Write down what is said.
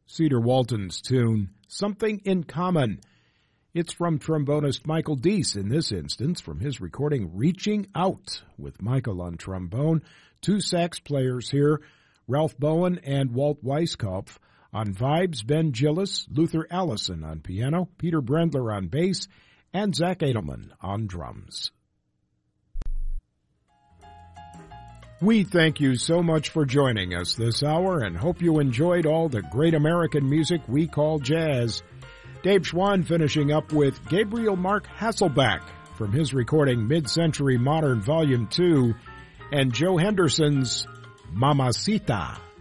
Cedar Walton's tune, Something in Common. It's from trombonist Michael Deese, in this instance, from his recording Reaching Out, with Michael on trombone, two sax players here, Ralph Bowen and Walt Weiskopf. On vibes, Ben Gillis, Luther Allison on piano, Peter Brendler on bass, and Zach Edelman on drums. We thank you so much for joining us this hour and hope you enjoyed all the great American music we call jazz. Dave Schwann finishing up with Gabriel Mark Hasselback from his recording Mid-Century Modern Volume 2 and Joe Henderson's Mamacita.